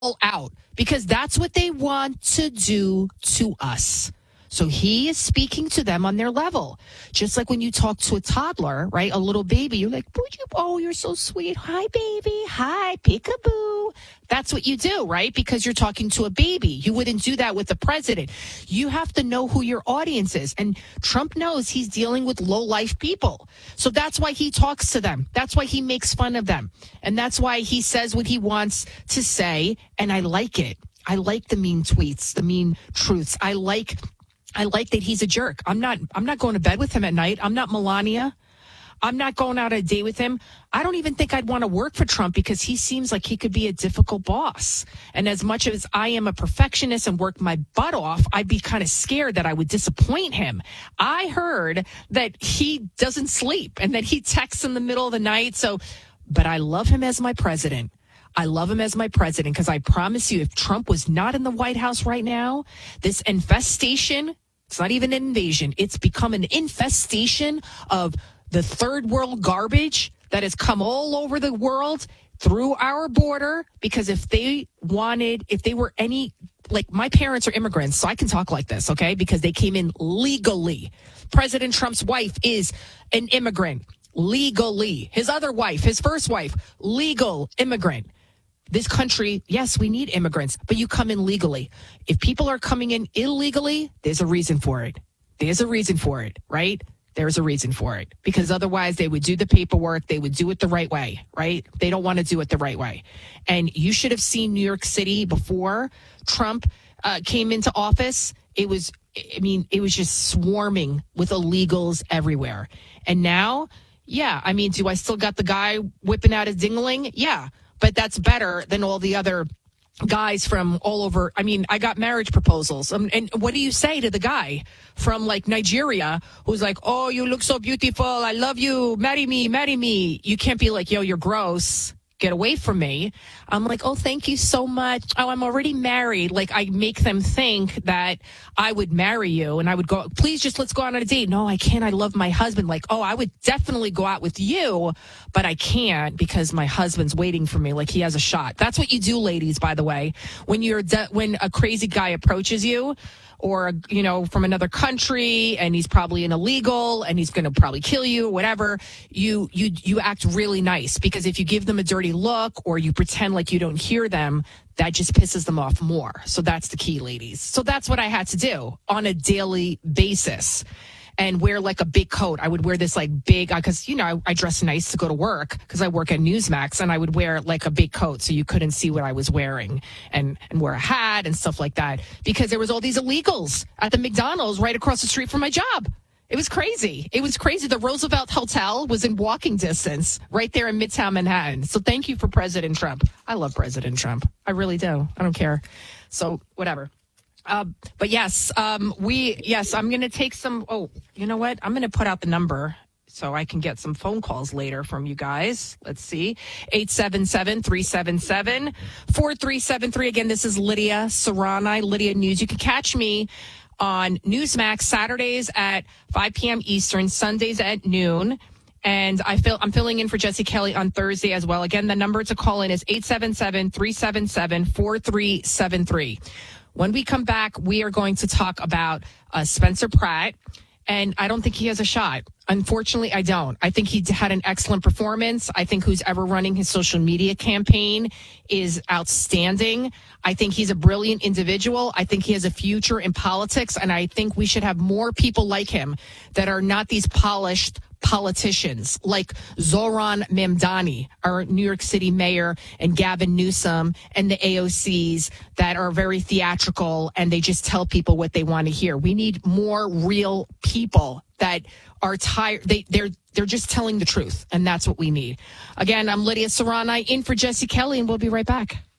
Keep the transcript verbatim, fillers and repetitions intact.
out because that's what they want to do to us. So he is speaking to them on their level. Just like when you talk to a toddler, right? A little baby, you're like, would you, oh, you're so sweet. Hi, baby. Hi, peekaboo. That's what you do, right? Because you're talking to a baby. You wouldn't do that with the president. You have to know who your audience is. And Trump knows he's dealing with low-life people. So that's why he talks to them. That's why he makes fun of them. And that's why he says what he wants to say. And I like it. I like the mean tweets, the mean truths. I like... I like that he's a jerk. I'm not I'm not going to bed with him at night. I'm not Melania. I'm not going out on a date with him. I don't even think I'd want to work for Trump because he seems like he could be a difficult boss. And as much as I am a perfectionist and work my butt off, I'd be kind of scared that I would disappoint him. I heard that he doesn't sleep and that he texts in the middle of the night. So, but I love him as my president. I love him as my president because I promise you, if Trump was not in the White House right now, this infestation, it's not even an invasion, it's become an infestation of the third world garbage that has come all over the world through our border. Because if they wanted, if they were any, like my parents are immigrants, so I can talk like this, okay? Because they came in legally. President Trump's wife is an immigrant legally. His other wife, his first wife, legal immigrant. This country, yes, we need immigrants, but you come in legally. If people are coming in illegally, there's a reason for it. There's a reason for it, right? There's a reason for it. Because otherwise they would do the paperwork. They would do it the right way, right? They don't want to do it the right way. And you should have seen New York City before Trump uh, came into office. It was, I mean, it was just swarming with illegals everywhere. And now, yeah, I mean, do I still got the guy whipping out his dingling? Yeah. But that's better than all the other guys from all over. I mean, I got marriage proposals. Um, and what do you say to the guy from like Nigeria who's like, oh, you look so beautiful. I love you. Marry me, marry me. You can't be like, yo, you're gross. Get away from me. I'm like, oh, thank you so much. Oh, I'm already married. Like I make them think that I would marry you and I would go, please just let's go out on a date. No, I can't. I love my husband. Like, oh, I would definitely go out with you, but I can't because my husband's waiting for me. Like he has a shot. That's what you do, ladies, by the way. When you're, de- when a crazy guy approaches you, or, you know, from another country and he's probably an illegal and he's going to probably kill you, whatever, you, you, you act really nice because if you give them a dirty look or you pretend like you don't hear them, that just pisses them off more. So that's the key, ladies. So that's what I had to do on a daily basis. And wear like a big coat. I would wear this like big, because, you know, I, I dress nice to go to work because I work at Newsmax and I would wear like a big coat so you couldn't see what I was wearing and, and wear a hat and stuff like that because there was all these illegals at the McDonald's right across the street from my job. It was crazy. It was crazy. The Roosevelt Hotel was in walking distance right there in Midtown Manhattan. So thank you for President Trump. I love President Trump. I really do. I don't care. So whatever. Uh, but yes, um, we, yes, I'm going to take some, oh, you know what? I'm going to put out the number so I can get some phone calls later from you guys. Let's see. eight seven seven, three seven seven, four three seven three. Again, this is Lydia Serrani, Lydia News. You can catch me on Newsmax Saturdays at five p.m. Eastern, Sundays at noon. And I feel I'm filling in for Jesse Kelly on Thursday as well. Again, the number to call in is eight seven seven, three seven seven, four three seven three. When we come back, we are going to talk about uh, Spencer Pratt, and I don't think he has a shot. Unfortunately, I don't. I think he had an excellent performance. I think who's ever running his social media campaign is outstanding. I think he's a brilliant individual. I think he has a future in politics, and I think we should have more people like him that are not these polished politicians like Zohran Mamdani, our New York City mayor, and Gavin Newsom and the A O Cs that are very theatrical and they just tell people what they want to hear. We need more real people that are tired. They, they're they're just telling the truth, and that's what we need. Again, I'm Lydia Serrani in for Jesse Kelly, and we'll be right back.